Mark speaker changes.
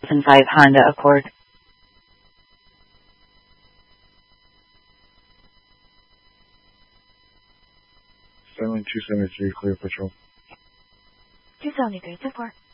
Speaker 1: 2005 Honda Accord.
Speaker 2: Sterling 273, clear patrol.
Speaker 3: 273, 24.